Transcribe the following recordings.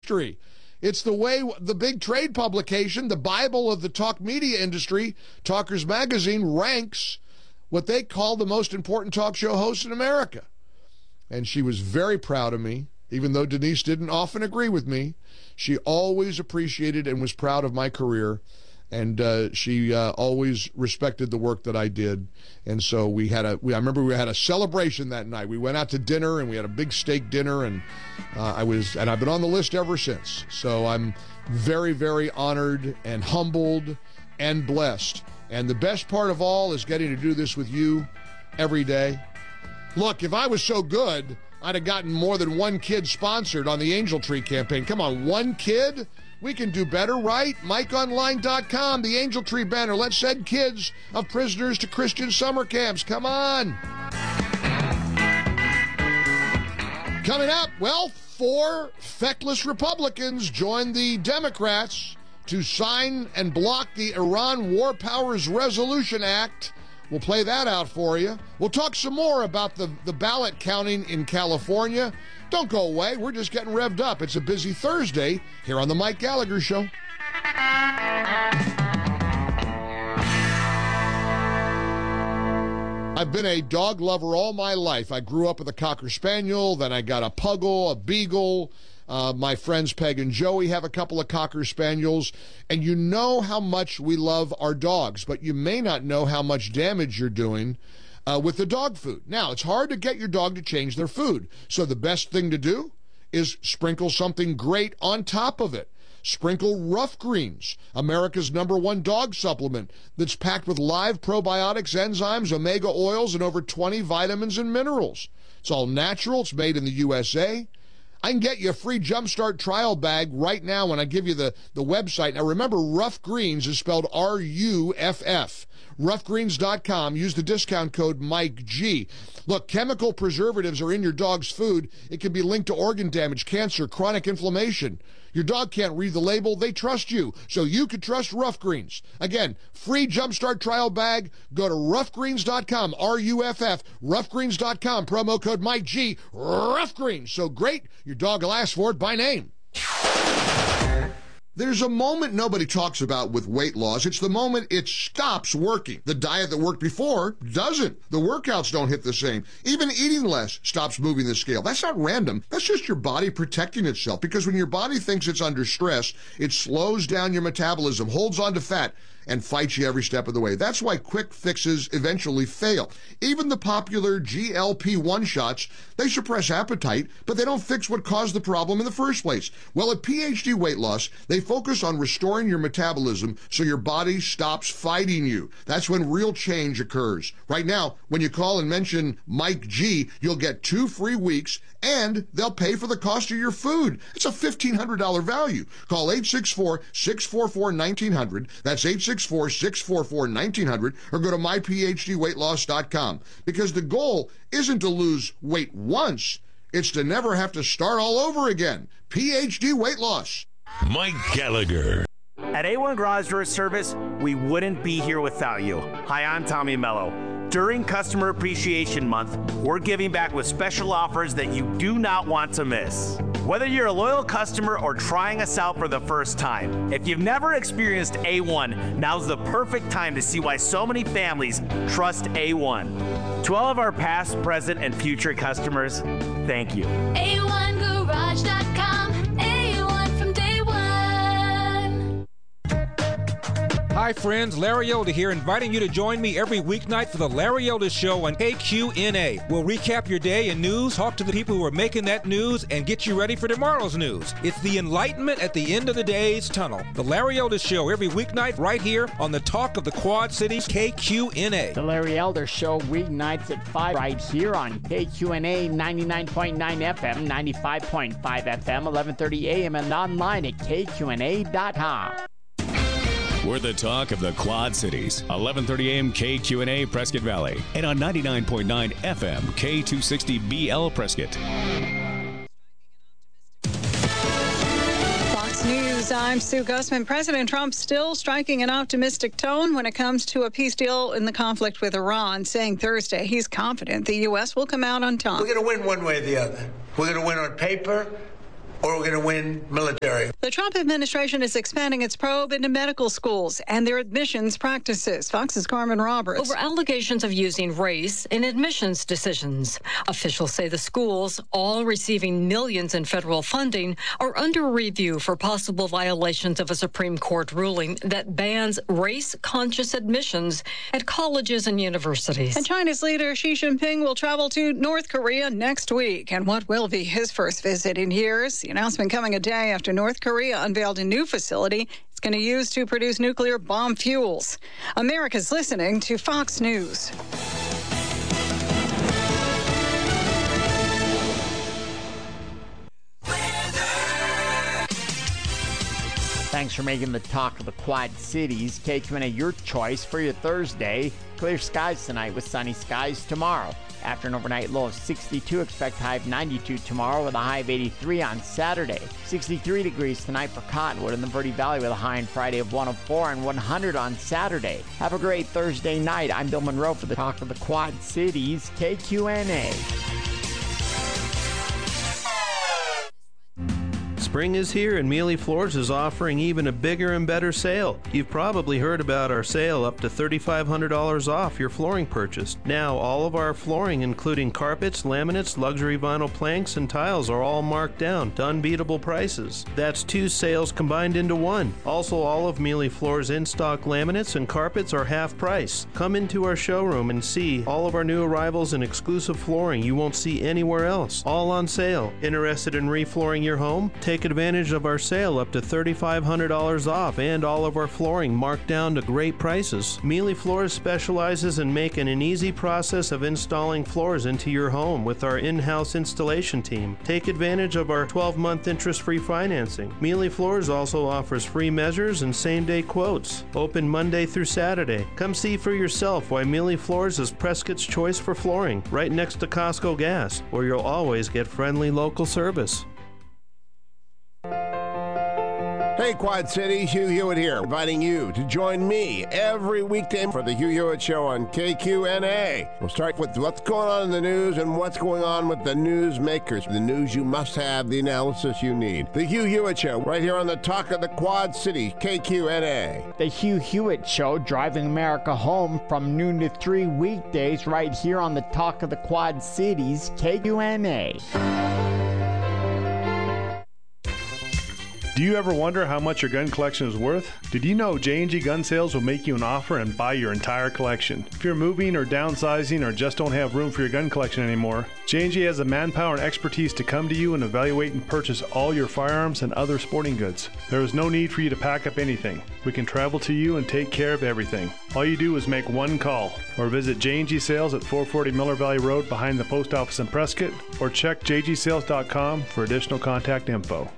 industry. It's the way the big trade publication, the Bible of the talk media industry, Talkers Magazine, ranks what they call the most important talk show hosts in America. And she was very proud of me, even though Denise didn't often agree with me. She always appreciated and was proud of my career, and she always respected the work that I did. And so I remember we had a celebration that night. We went out to dinner, and we had a big steak dinner, and I've been on the list ever since. So I'm very, very honored and humbled and blessed. And the best part of all is getting to do this with you every day. Look, if I was so good, I'd have gotten more than one kid sponsored on the Angel Tree campaign. Come on, one kid? We can do better, right? MikeOnline.com, the Angel Tree banner. Let's send kids of prisoners to Christian summer camps. Come on. Coming up, well, 4 feckless Republicans joined the Democrats to sign and block the Iran War Powers Resolution Act. We'll play that out for you. We'll talk some more about the ballot counting in California. Don't go away. We're just getting revved up. It's a busy Thursday here on The Mike Gallagher Show. I've been a dog lover all my life. I grew up with a Cocker Spaniel, then I got a Puggle, a Beagle. My friends Peg and Joey have a couple of Cocker Spaniels, and you know how much we love our dogs, but you may not know how much damage you're doing with the dog food. Now, it's hard to get your dog to change their food, so the best thing to do is sprinkle something great on top of it. Sprinkle Rough Greens, America's #1 dog supplement that's packed with live probiotics, enzymes, omega oils, and over 20 vitamins and minerals. It's all natural. It's made in the USA. I can get you a free Jumpstart trial bag right now when I give you the website. Now, remember, Rough Greens is spelled R-U-F-F. Roughgreens.com. Use the discount code MikeG. Look, chemical preservatives are in your dog's food. It can be linked to organ damage, cancer, chronic inflammation. Your dog can't read the label. They trust you, so you can trust Rough Greens. Again, free Jumpstart trial bag. Go to roughgreens.com, R-U-F-F, roughgreens.com, promo code MikeG, Rough Greens. So great, your dog will ask for it by name. There's a moment nobody talks about with weight loss. It's the moment it stops working. The diet that worked before doesn't. The workouts don't hit the same. Even eating less stops moving the scale. That's not random. That's just your body protecting itself, because when your body thinks it's under stress, it slows down your metabolism, holds on to fat, and fights you every step of the way. That's why quick fixes eventually fail. Even the popular GLP-1 shots, they suppress appetite, but they don't fix what caused the problem in the first place. Well, at PhD Weight Loss, they focus on restoring your metabolism so your body stops fighting you. That's when real change occurs. Right now, when you call and mention Mike G, you'll get 2 free weeks, and they'll pay for the cost of your food. It's a $1,500 value. Call 864-644-1900. That's 864-644-1900, or go to myphdweightloss.com, because the goal isn't to lose weight once, it's to never have to start all over again. PhD Weight Loss. Mike Gallagher. At A1 Garage Door Service, we wouldn't be here without you. Hi, I'm Tommy Mello. During Customer Appreciation Month, we're giving back with special offers that you do not want to miss. Whether you're a loyal customer or trying us out for the first time, if you've never experienced A1, now's the perfect time to see why so many families trust A1. To all of our past, present, and future customers, thank you. A1Garage.com. A1 from day one. Hi friends, Larry Elder here, inviting you to join me every weeknight for the Larry Elder Show on KQNA. We'll recap your day in news, talk to the people who are making that news, and get you ready for tomorrow's news. It's the enlightenment at the end of the day's tunnel. The Larry Elder Show every weeknight right here on the Talk of the Quad Cities, KQNA. The Larry Elder Show weeknights at 5 right here on KQNA 99.9 FM, 95.5 FM, 1130 AM, and online at KQNA.com. We're the talk of the Quad Cities. 1130 AM KQNA Prescott Valley. And on 99.9 FM K260BL Prescott. Fox News, I'm Sue Gussman. President Trump still striking an optimistic tone when it comes to a peace deal in the conflict with Iran, saying Thursday he's confident the U.S. will come out on top. We're going to win one way or the other. We're going to win on paper. or we're going to win military. The Trump administration is expanding its probe into medical schools and their admissions practices. Fox's Carmen Roberts. Over allegations of using race in admissions decisions. Officials say the schools, all receiving millions in federal funding, are under review for possible violations of a Supreme Court ruling that bans race-conscious admissions at colleges and universities. And China's leader Xi Jinping will travel to North Korea next week. And what will be his first visit in years? The announcement coming a day after North Korea unveiled a new facility it's going to use to produce nuclear bomb fuels. America's listening to Fox News. Thanks for making the talk of the Quad Cities. KQNA, your choice for your Thursday. Clear skies tonight with sunny skies tomorrow. After an overnight low of 62, expect high of 92 tomorrow with a high of 83 on Saturday. 63 degrees tonight for Cottonwood in the Verde Valley with a high on Friday of 104 and 100 on Saturday. Have a great Thursday night. I'm Bill Monroe for the talk of the Quad Cities, KQNA. Spring is here and Mealy Floors is offering even a bigger and better sale. You've probably heard about our sale up to $3,500 off your flooring purchase. Now all of our flooring including carpets, laminates, luxury vinyl planks, and tiles are all marked down to unbeatable prices. That's two sales combined into one. Also all of Mealy Floors in-stock laminates and carpets are half price. Come into our showroom and see all of our new arrivals and exclusive flooring you won't see anywhere else. All on sale. Interested in reflooring your home? Take advantage of our sale up to $3,500 off and all of our flooring marked down to great prices. Mealy Floors specializes in making an easy process of installing floors into your home with our in-house installation team. Take advantage of our 12-month interest-free financing. Mealy Floors also offers free measures and same-day quotes. Open Monday through Saturday. Come see for yourself why Mealy Floors is Prescott's choice for flooring, right next to Costco Gas, where you'll always get friendly local service. Hey, Quad City, Hugh Hewitt here, inviting you to join me every weekday for the Hugh Hewitt Show on KQNA. We'll start with what's going on in the news and what's going on with the news makers. The news you must have, the analysis you need. The Hugh Hewitt Show, right here on the Talk of the Quad City, KQNA. The Hugh Hewitt Show, driving America home from noon to 3 weekdays, right here on the Talk of the Quad Cities, KQNA. Do you ever wonder how much your gun collection is worth? Did you know J&G Gun Sales will make you an offer and buy your entire collection? If you're moving or downsizing or just don't have room for your gun collection anymore, J&G has the manpower and expertise to come to you and evaluate and purchase all your firearms and other sporting goods. There is no need for you to pack up anything. We can travel to you and take care of everything. All you do is make one call or visit J&G Sales at 440 Miller Valley Road behind the post office in Prescott, or check jgsales.com for additional contact info.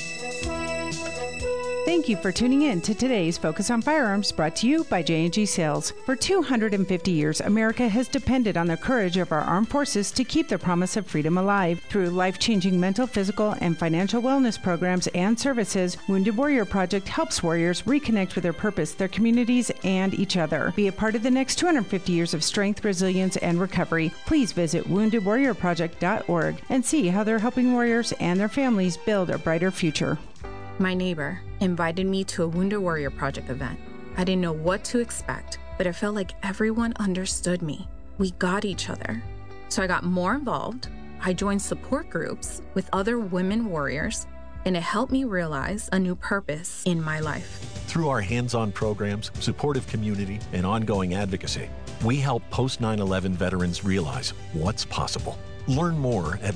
Thank you for tuning in to today's Focus on Firearms, brought to you by J&G Sales. For 250 years, America has depended on the courage of our armed forces to keep the promise of freedom alive. Through life-changing mental, physical, and financial wellness programs and services, Wounded Warrior Project helps warriors reconnect with their purpose, their communities, and each other. Be a part of the next 250 years of strength, resilience, and recovery. Please visit woundedwarriorproject.org and see how they're helping warriors and their families build a brighter future. My neighbor invited me to a Wounded Warrior Project event. I didn't know what to expect, but it felt like everyone understood me. We got each other. So I got more involved. I joined support groups with other women warriors, and it helped me realize a new purpose in my life. Through our hands-on programs, supportive community, and ongoing advocacy, we help post-9/11 veterans realize what's possible. Learn more at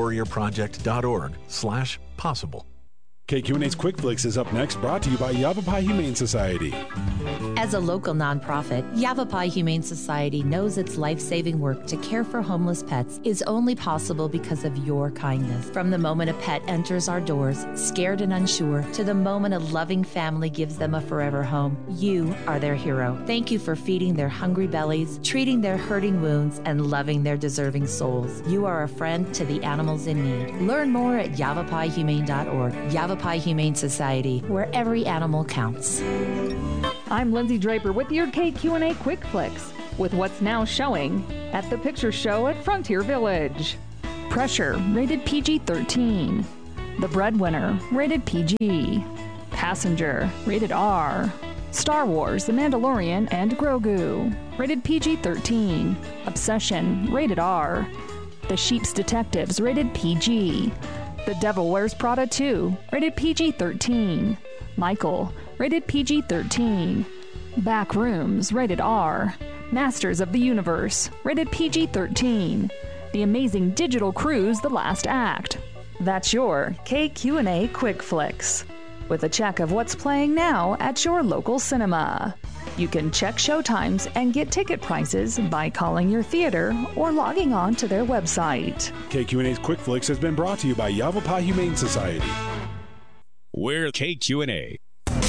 woundedwarriorproject.org/possible. KQNA's Quick Flicks is up next, brought to you by Yavapai Humane Society. As a local nonprofit, Yavapai Humane Society knows its life-saving work to care for homeless pets is only possible because of your kindness. From the moment a pet enters our doors, scared and unsure, to the moment a loving family gives them a forever home, you are their hero. Thank you for feeding their hungry bellies, treating their hurting wounds, and loving their deserving souls. You are a friend to the animals in need. Learn more at yavapaihumane.org. Yavapai Humane Society, where every animal counts. I'm Lindsay Draper with your KQNA Quick Flicks, with what's now showing at the Picture Show at Frontier Village. Pressure, rated PG-13. The Breadwinner, rated PG. Passenger, rated R. Star Wars, The Mandalorian, and Grogu, rated PG-13. Obsession, rated R. The Sheep's Detectives, rated PG. The Devil Wears Prada 2, rated PG-13. Michael, rated PG-13. Backrooms, rated R. Masters of the Universe, rated PG-13. The Amazing Digital Cruise, The Last Act. That's your KQ&A Quick Flicks, with a check of what's playing now at your local cinema. You can check showtimes and get ticket prices by calling your theater or logging on to their website. KQ&A's Quick Flicks has been brought to you by Yavapai Humane Society. We're KQ&A.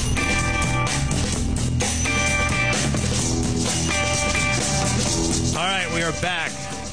All right, we are back.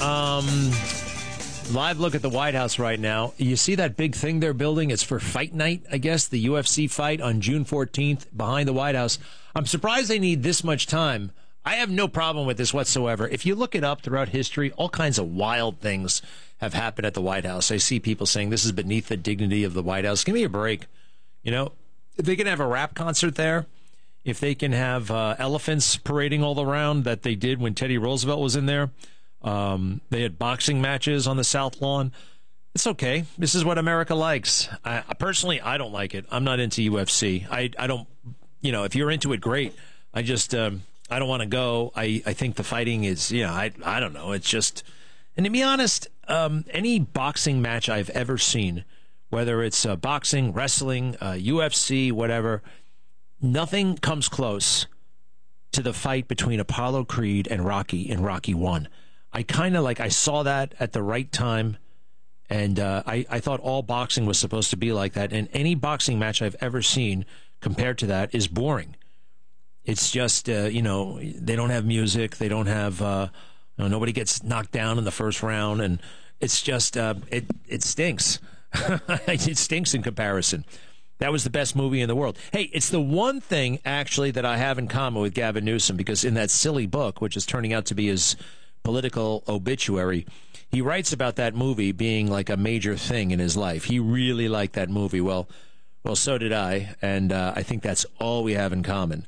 Live look at the White House right now. You see that big thing they're building? It's for Fight Night, I guess, the UFC fight on June 14th behind the White House. I'm surprised they need this much time. I have no problem with this whatsoever. If you look it up throughout history, all kinds of wild things have happened at the White House. I see people saying this is beneath the dignity of the White House. Give me a break. You know, if they can have a rap concert there, if they can have elephants parading all around that they did when Teddy Roosevelt was in there, they had boxing matches on the South Lawn. It's okay. This is what America likes. Personally, I don't like it. I'm not into UFC. I don't, you know, if you're into it, great. I just, I don't want to go. I think the fighting is, you know, I don't know. It's just, and to be honest, any boxing match I've ever seen, whether it's boxing, wrestling, UFC, whatever, nothing comes close to the fight between Apollo Creed and Rocky in Rocky 1. I kind of like, I saw that at the right time, and I thought all boxing was supposed to be like that, and any boxing match I've ever seen compared to that is boring. It's just, you know, they don't have music, they don't have, you know, nobody gets knocked down in the first round, and it's just, it stinks. It stinks in comparison. That was the best movie in the world. Hey, it's the one thing, actually, that I have in common with Gavin Newsom, because in that silly book, which is turning out to be his political obituary, he writes about that movie being like a major thing in his life. He really liked that movie. Well, so did I, and I think that's all we have in common.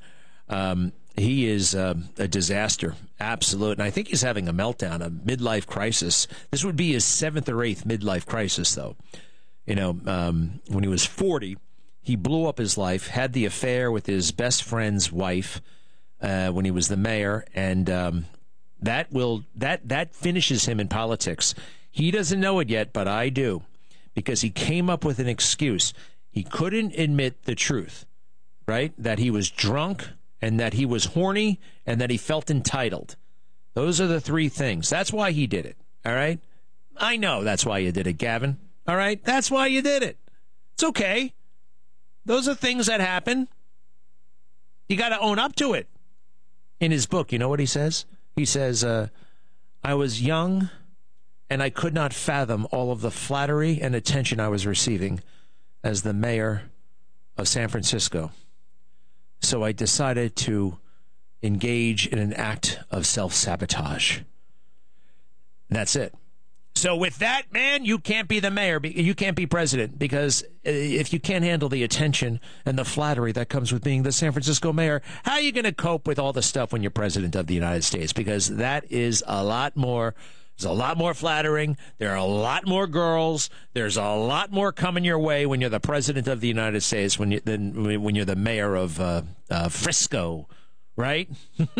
He is a disaster, absolute, and I think he's having a meltdown, a midlife crisis. This would be his 7th or 8th midlife crisis, though. You know, when he was 40, he blew up his life, had the affair with his best friend's wife when he was the mayor, and that finishes him in politics. He doesn't know it yet, but I do, because he came up with an excuse. He couldn't admit the truth, right? That he was drunk and that he was horny and that he felt entitled. Those are the 3 things. That's why he did it, all right? I know that's why you did it, Gavin, all right? That's why you did it. It's okay. Those are things that happen. You got to own up to it. In his book, you know what he says? He says, I was young and I could not fathom all of the flattery and attention I was receiving as the mayor of San Francisco. So I decided to engage in an act of self-sabotage. That's it. So with that, man, you can't be the mayor. You can't be president, because if you can't handle the attention and the flattery that comes with being the San Francisco mayor, how are you going to cope with all the stuff when you're president of the United States? Because that is a lot more. There's a lot more flattering. There are a lot more girls. There's a lot more coming your way when you're the president of the United States than when you're the mayor of Frisco, right?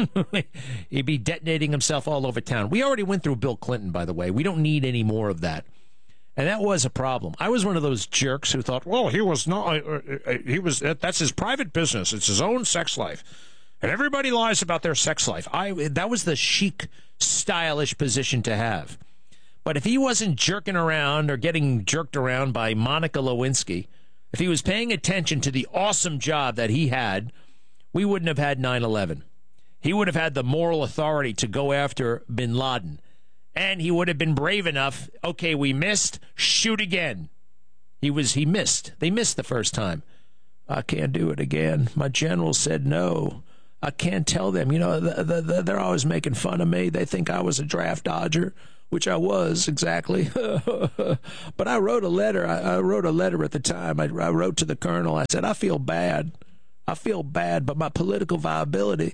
He'd be detonating himself all over town. We already went through Bill Clinton, by the way. We don't need any more of that. And that was a problem. I was one of those jerks who thought, well, that's his private business. It's his own sex life. And everybody lies about their sex life. That was the chic, stylish position to have. But if he wasn't jerking around or getting jerked around by Monica Lewinsky, if he was paying attention to the awesome job that he had, we wouldn't have had 9/11. He would have had the moral authority to go after bin Laden. And he would have been brave enough, okay, we missed, shoot again. He missed. They missed the first time. I can't do it again. My general said no. I can't tell them. You know, they're always making fun of me. They think I was a draft dodger. which I was exactly. But I wrote a letter. I wrote a letter at the time. I wrote to the colonel. I said, I feel bad, but my political viability,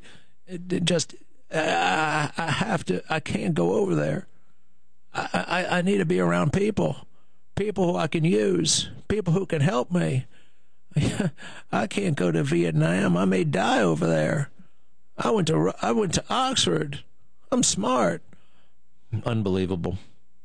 I can't go over there. I need to be around people who I can use, people who can help me. I can't go to Vietnam. I may die over there. I went to Oxford. I'm smart. Unbelievable.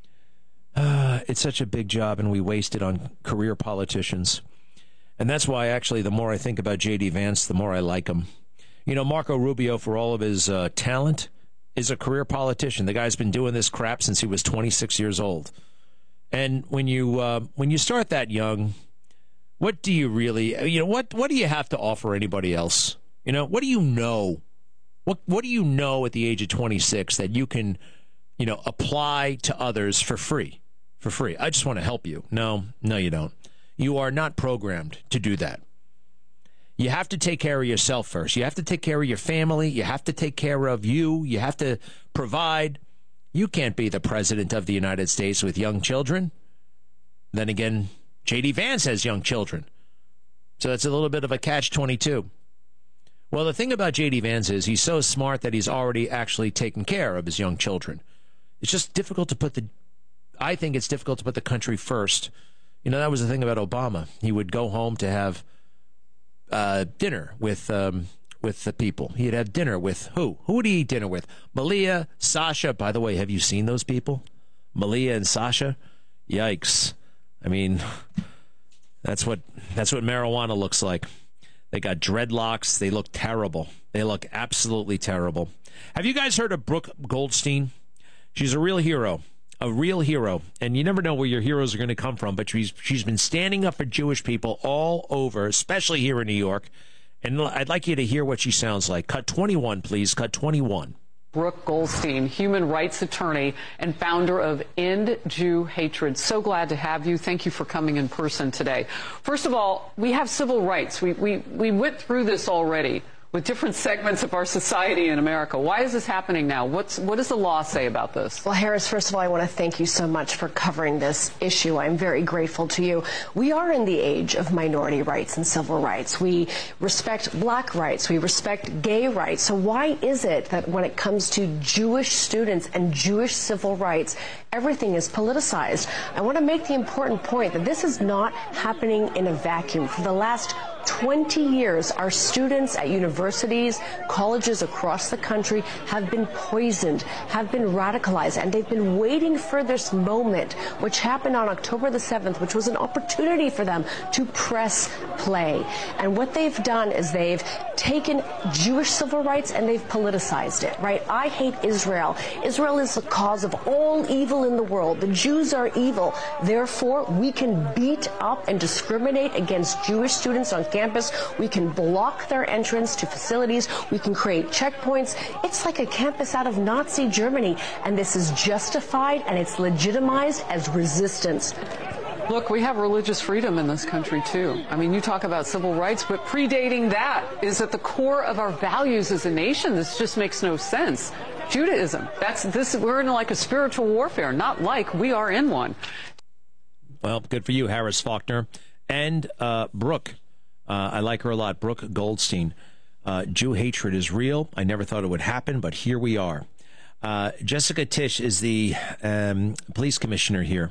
It's such a big job, and we waste it on career politicians. And that's why, actually, the more I think about J.D. Vance, the more I like him. You know, Marco Rubio, for all of his talent, is a career politician. The guy's been doing this crap since he was 26 years old. And when you start that young, what do you really, what do you have to offer anybody else? What do you know? What do you know at the age of 26 that you can, apply to others for free? For free. I just want to help you. No, you don't. You are not programmed to do that. You have to take care of yourself first. You have to take care of your family. You have to take care of you. You have to provide. You can't be the president of the United States with young children. Then again, J.D. Vance has young children. So it's a little bit of a catch-22. Well, the thing about J.D. Vance is he's so smart that he's already actually taken care of his young children. It's just difficult to I think it's difficult to put the country first. That was the thing about Obama. He would go home to have dinner with the people. He'd have dinner with who? Who would he eat dinner with? Malia, Sasha. By the way, have you seen those people? Malia and Sasha? Yikes. I mean, that's what marijuana looks like. They got dreadlocks. They look terrible. They look absolutely terrible. Have you guys heard of Brooke Goldstein? She's a real hero. A real hero. And you never know where your heroes are going to come from, but she's been standing up for Jewish people all over, especially here in New York. And I'd like you to hear what she sounds like. Cut 21, please. Cut 21. Brooke Goldstein, human rights attorney and founder of End Jew Hatred. So glad to have you. Thank you for coming in person today. First of all, we have civil rights. We went through this already with different segments of our society in America. Why is this happening now? What does the law say about this? Well, Harris, first of all, I want to thank you so much for covering this issue. I'm very grateful to you. We are in the age of minority rights and civil rights. We respect black rights. We respect gay rights. So why is it that when it comes to Jewish students and Jewish civil rights, everything is politicized? I want to make the important point that this is not happening in a vacuum. For the last 20 years, our students at universities, colleges across the country have been poisoned, have been radicalized, and they've been waiting for this moment, which happened on October the 7th, which was an opportunity for them to press play. And what they've done is they've taken Jewish civil rights and they've politicized it, right? I hate Israel. Israel is the cause of all evil in the world. The Jews are evil. Therefore, we can beat up and discriminate against Jewish students on campus. We can block their entrance to facilities. We can create checkpoints. It's like a campus out of Nazi Germany, and this is justified and it's legitimized as resistance. Look, we have religious freedom in this country, too. I mean, you talk about civil rights, but predating that is at the core of our values as a nation. This just makes no sense. Judaism, we're in like a spiritual warfare, not like we are in one. Well, good for you, Harris Faulkner. And Brooke. I like her a lot. Brooke Goldstein. Jew hatred is real. I never thought it would happen, but here we are. Jessica Tisch is the police commissioner here,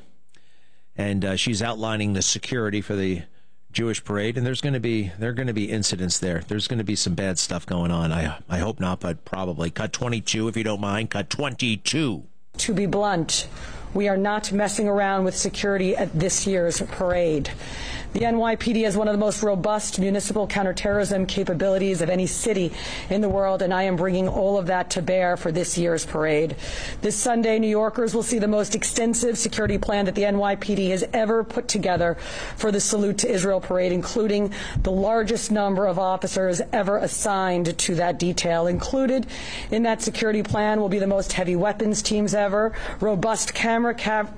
and she's outlining the security for the Jewish parade. And there are going to be incidents there. There's going to be some bad stuff going on. I hope not, but probably. Cut 22, if you don't mind. Cut 22. To be blunt, we are not messing around with security at this year's parade. The NYPD has one of the most robust municipal counterterrorism capabilities of any city in the world, and I am bringing all of that to bear for this year's parade. This Sunday, New Yorkers will see the most extensive security plan that the NYPD has ever put together for the Salute to Israel parade, including the largest number of officers ever assigned to that detail. Included in that security plan will be the most heavy weapons teams ever, robust camera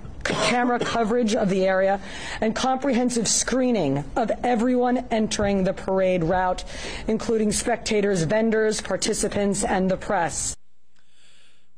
coverage of the area, and comprehensive screening of everyone entering the parade route, including spectators, vendors, participants, and the press.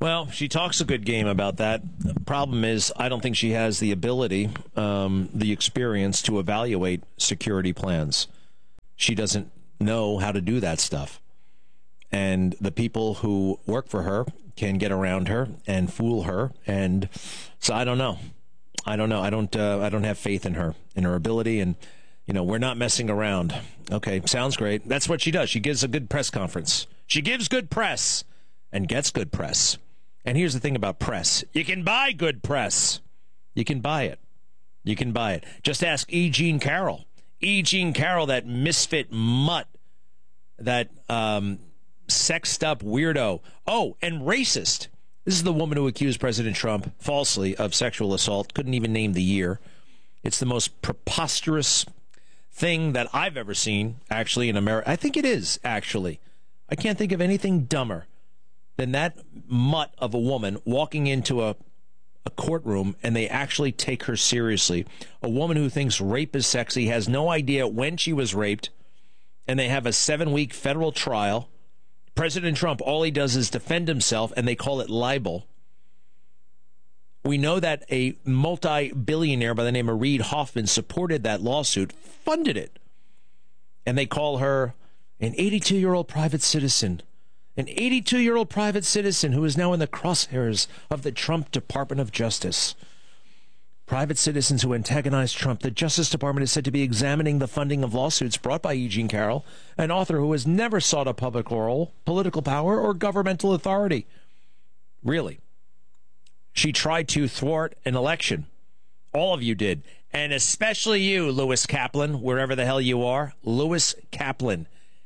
Well, she talks a good game about that. The problem is, I don't think she has the ability, the experience to evaluate security plans. She doesn't know how to do that stuff. And the people who work for her can get around her and fool her. And so I don't know. I don't have faith in her ability. And, we're not messing around. Okay, sounds great. That's what she does. She gives a good press conference. She gives good press and gets good press. And here's the thing about press. You can buy good press. You can buy it. You can buy it. Just ask E. Jean Carroll. E. Jean Carroll, that misfit mutt, that sexed up weirdo. Oh, and racist. This is the woman who accused President Trump falsely of sexual assault. Couldn't even name the year. It's the most preposterous thing that I've ever seen, actually, in America. I think it is, actually. I can't think of anything dumber than that mutt of a woman walking into a courtroom and they actually take her seriously. A woman who thinks rape is sexy, has no idea when she was raped, and they have a 7-week federal trial. President Trump, all he does is defend himself, and they call it libel. We know that a multi-billionaire by the name of Reid Hoffman supported that lawsuit, funded it. And they call her an 82-year-old private citizen. An 82-year-old private citizen who is now in the crosshairs of the Trump Department of Justice. Private citizens who antagonize Trump. The Justice Department is said to be examining the funding of lawsuits brought by E. Jean Carroll, an author who has never sought a public role, political power, or governmental authority. Really. She tried to thwart an election. All of you did. And especially you, Lewis Kaplan, wherever the hell you are. Lewis Kaplan.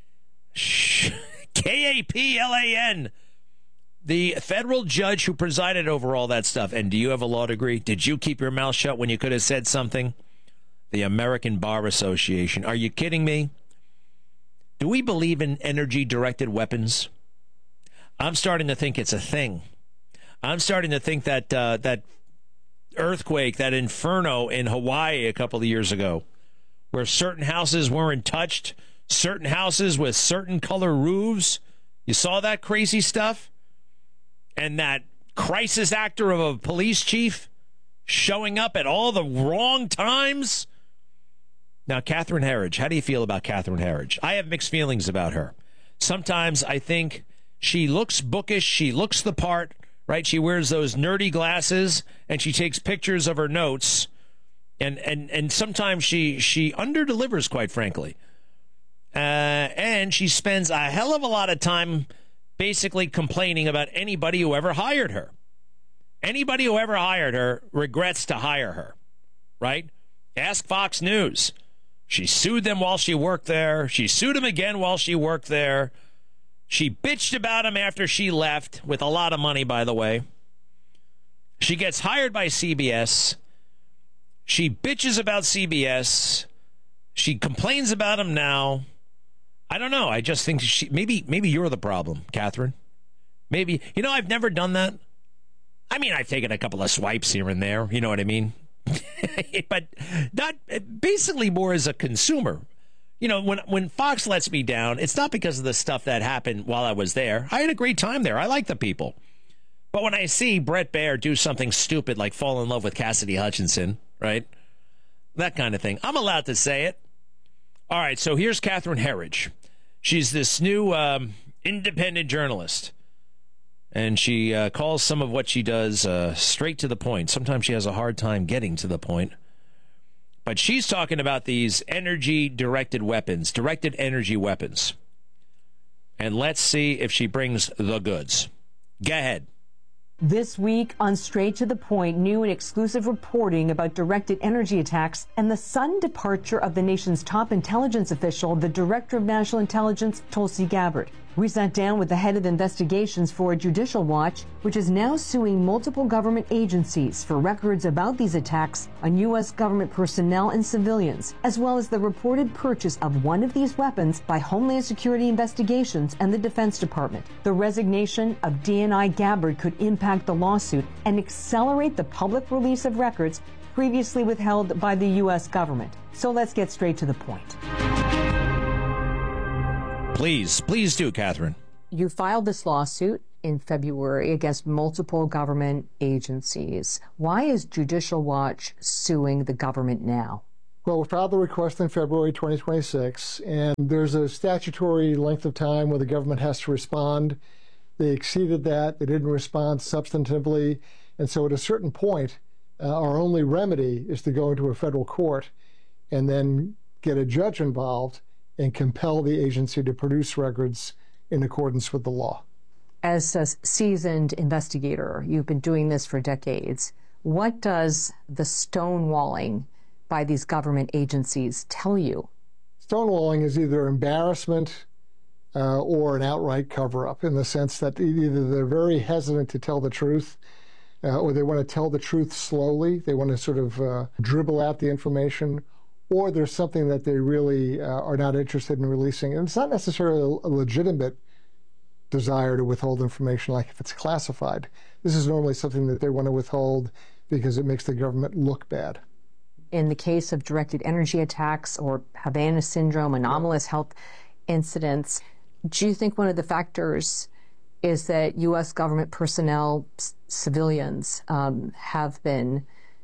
Kaplan. The federal judge who presided over all that stuff. And do you have a law degree? Did you keep your mouth shut when you could have said something? The American Bar Association. Are you kidding me? Do we believe in energy-directed weapons? I'm starting to think it's a thing. I'm starting to think that that earthquake, that inferno in Hawaii a couple of years ago, where certain houses weren't touched, certain houses with certain color roofs. You saw that crazy stuff? And that crisis actor of a police chief showing up at all the wrong times? Now, Catherine Herridge, how do you feel about Catherine Herridge? I have mixed feelings about her. Sometimes I think she looks bookish, she looks the part, right? She wears those nerdy glasses and she takes pictures of her notes. And sometimes she underdelivers, quite frankly. And she spends a hell of a lot of time basically complaining about anybody who ever hired her. Anybody who ever hired her regrets to hire her, right? Ask Fox News. She sued them while she worked there. She sued them again while she worked there. She bitched about him after she left, with a lot of money, by the way. She gets hired by CBS. She bitches about CBS. She complains about him now. I don't know. I just think maybe you're the problem, Catherine. Maybe. I've never done that. I mean, I've taken a couple of swipes here and there. You know what I mean? But not basically more as a consumer. When Fox lets me down, it's not because of the stuff that happened while I was there. I had a great time there. I like the people. But when I see Brett Baer do something stupid like fall in love with Cassidy Hutchinson, right? That kind of thing. I'm allowed to say it. All right, so here's Catherine Herridge. She's this new independent journalist. And she calls some of what she does straight to the point. Sometimes she has a hard time getting to the point. But she's talking about these energy-directed weapons, directed energy weapons. And let's see if she brings the goods. Go ahead. This week on Straight to the Point, new and exclusive reporting about directed energy attacks and the sudden departure of the nation's top intelligence official, the Director of National Intelligence, Tulsi Gabbard. We sat down with the head of investigations for Judicial Watch, which is now suing multiple government agencies for records about these attacks on U.S. government personnel and civilians, as well as the reported purchase of one of these weapons by Homeland Security Investigations and the Defense Department. The resignation of DNI Gabbard could impact the lawsuit and accelerate the public release of records previously withheld by the U.S. government. So let's get straight to the point. Please do, Catherine. You filed this lawsuit. in February against multiple government agencies. Why is Judicial Watch suing the government now? Well, we filed the request in February 2026, and there's a statutory length of time where the government has to respond. They exceeded that. They didn't respond substantively. And so at a certain point, our only remedy is to go into a federal court and then get a judge involved and compel the agency to produce records in accordance with the law. As a seasoned investigator, you've been doing this for decades. What does the stonewalling by these government agencies tell you? Stonewalling is either embarrassment or an outright cover-up, in the sense that either they're very hesitant to tell the truth or they want to tell the truth slowly. They want to sort of dribble out the information, or there's something that they really are not interested in releasing. And it's not necessarily a legitimate desire to withhold information, like if it's classified. This is normally something that they want to withhold because it makes the government look bad. In the case of directed energy attacks or Havana syndrome, anomalous health incidents, do you think one of the factors is that U.S. government personnel, civilians, have been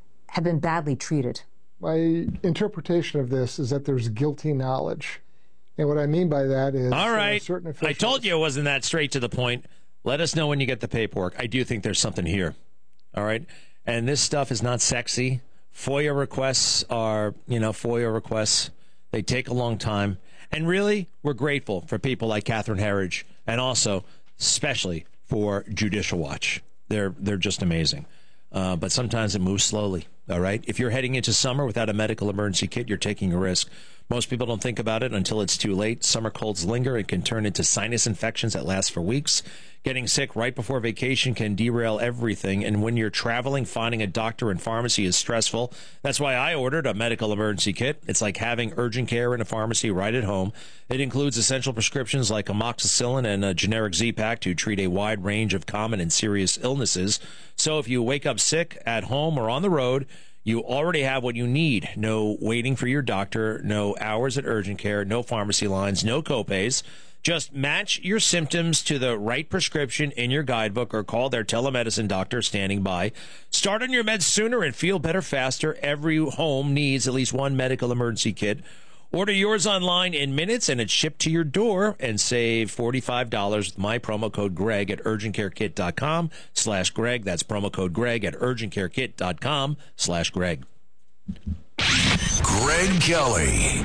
badly treated? My interpretation of this is that there's guilty knowledge. And what I mean by that is... All right. Certain officials... I told you it wasn't that straight to the point. Let us know when you get the paperwork. I do think there's something here. All right? And this stuff is not sexy. FOIA requests are, FOIA requests. They take a long time. And really, we're grateful for people like Catherine Herridge, and also, especially, for Judicial Watch. They're just amazing. But sometimes it moves slowly, all right? If you're heading into summer without a medical emergency kit, you're taking a risk. Most people don't think about it until it's too late. Summer colds linger and can turn into sinus infections that last for weeks. Getting sick right before vacation can derail everything. And when you're traveling, finding a doctor and pharmacy is stressful. That's why I ordered a medical emergency kit. It's like having urgent care in a pharmacy right at home. It includes essential prescriptions like amoxicillin and a generic Z-Pak to treat a wide range of common and serious illnesses. So if you wake up sick at home or on the road, you already have what you need. No waiting for your doctor, no hours at urgent care, no pharmacy lines, no copays. Just match your symptoms to the right prescription in your guidebook or call their telemedicine doctor standing by. Start on your meds sooner and feel better faster. Every home needs at least one medical emergency kit. Order yours online in minutes and it's shipped to your door, and save $45 with my promo code Greg at urgentcarekit.com/Greg. That's promo code Greg at urgentcarekit.com/Greg. Greg Kelly.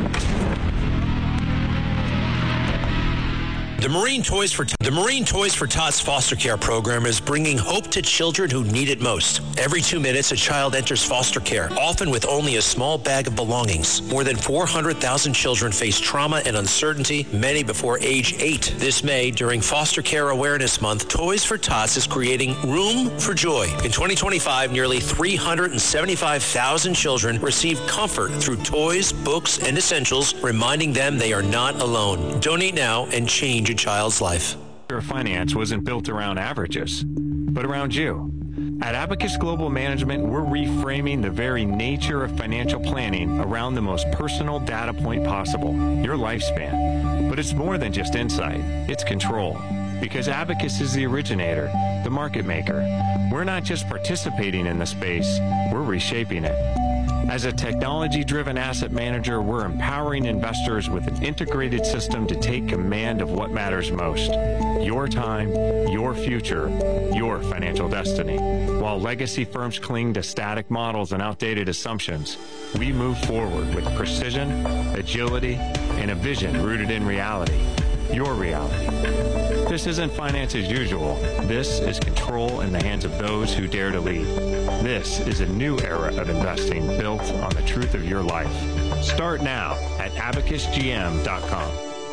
The Marine Toys for Tots foster care program is bringing hope to children who need it most. Every 2 minutes, a child enters foster care, often with only a small bag of belongings. More than 400,000 children face trauma and uncertainty, many before age 8. This May, during Foster Care Awareness Month, Toys for Tots is creating Room for Joy. In 2025, nearly 375,000 children received comfort through toys, books, and essentials, reminding them they are not alone. Donate now and change a child's life. Your finance wasn't built around averages, but around you. At Abacus Global Management, we're reframing the very nature of financial planning around the most personal data point possible, your lifespan. But it's more than just insight, it's control. Because Abacus is the originator, the market maker. We're not just participating in the space, we're reshaping it. As a technology-driven asset manager, we're empowering investors with an integrated system to take command of what matters most. Your time, your future, your financial destiny. While legacy firms cling to static models and outdated assumptions, we move forward with precision, agility, and a vision rooted in reality. Your reality. This isn't finance as usual. This is control in the hands of those who dare to lead. This is a new era of investing built on the truth of your life. Start now at abacusgm.com.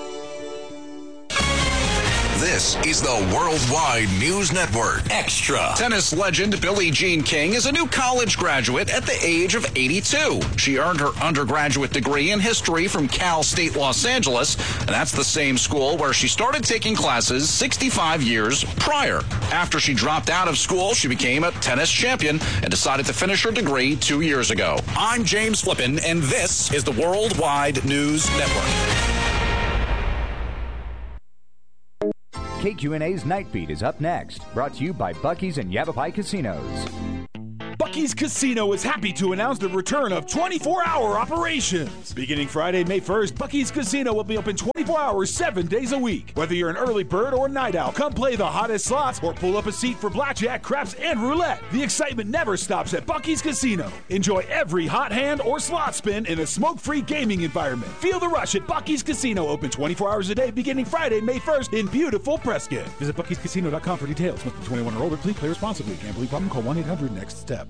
This is the Worldwide News Network. Extra. Tennis legend Billie Jean King is a new college graduate at the age of 82. She earned her undergraduate degree in history from Cal State Los Angeles, and that's the same school where she started taking classes 65 years prior. After she dropped out of school, she became a tennis champion and decided to finish her degree 2 years ago. I'm James Flippin, and this is the Worldwide News Network. KQNA's Night Beat is up next, brought to you by Buc-ee's and Yavapai Casinos. Buc-ee's Casino is happy to announce the return of 24-hour operations. Beginning Friday, May 1st, Buc-ee's Casino will be open 24 hours, 7 days a week. Whether you're an early bird or night owl, come play the hottest slots or pull up a seat for blackjack, craps, and roulette. The excitement never stops at Buc-ee's Casino. Enjoy every hot hand or slot spin in a smoke-free gaming environment. Feel the rush at Buc-ee's Casino, open 24 hours a day beginning Friday, May 1st in beautiful Prescott. Visit Buc-ee'sCasino.com for details. Must be 21 or older. Please play responsibly. Gambling problem? Call 1-800-NEXT-STEP.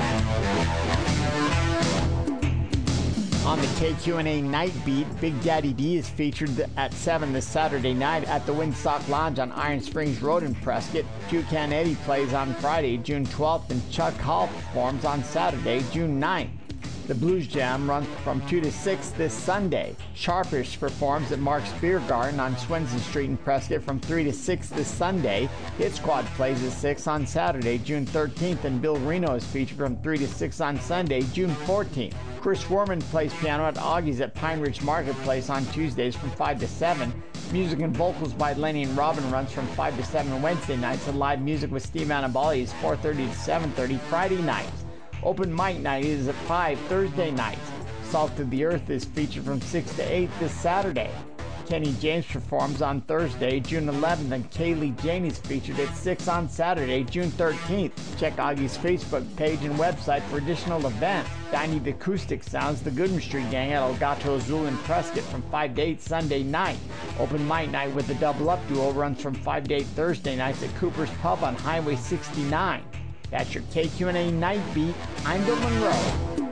On the KQNA Night Beat, Big Daddy D is featured at 7 this Saturday night at the Windsock Lounge on Iron Springs Road in Prescott. Toucan Eddie plays on Friday, June 12th, and Chuck Hall performs on Saturday, June 9th. The Blues Jam runs from 2 to 6 this Sunday. Sharpish performs at Mark's Beer Garden on Swenson Street in Prescott from 3 to 6 this Sunday. Hit Squad plays at 6 on Saturday, June 13th, and Bill Reno is featured from 3 to 6 on Sunday, June 14th. Chris Werman plays piano at Augie's at Pine Ridge Marketplace on Tuesdays from 5 to 7. Music and vocals by Lenny and Robin runs from 5 to 7 Wednesday nights, and live music with Steve Annabali is 4:30 to 7:30 Friday nights. Open mic night is at 5 Thursday nights. Salt of the Earth is featured from 6 to 8 this Saturday. Kenny James performs on Thursday, June 11th, and Kaylee Jane is featured at 6 on Saturday, June 13th. Check Augie's Facebook page and website for additional events. Diney the Acoustic Sounds, the Goodman Street Gang at El Gato Azul in Prescott from 5 to 8 Sunday night. Open mic night with the Double Up Duo runs from 5 to 8 Thursday nights at Cooper's Pub on Highway 69. That's your KQNA Night Beat. I'm Bill Monroe.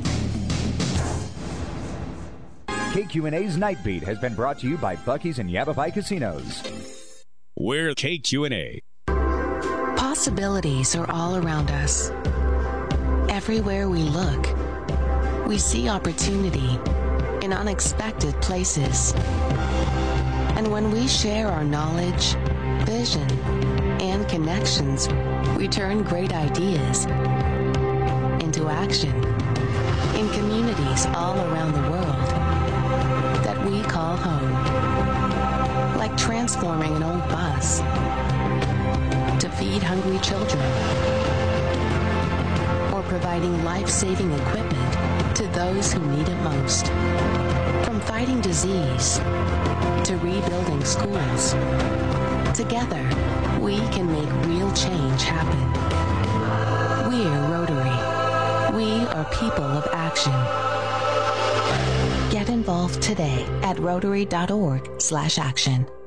KQNA's Night Beat has been brought to you by Buc-ee's and Yavapai Casinos. We're KQNA. Possibilities are all around us. Everywhere we look, we see opportunity in unexpected places. And when we share our knowledge, vision, and connections, we turn great ideas into action in communities all around the world that we call home. Like transforming an old bus to feed hungry children, or providing life-saving equipment to those who need it most. From fighting disease to rebuilding schools, together we can make real change happen. We're Rotary. We are people of action. Get involved today at Rotary.org/action.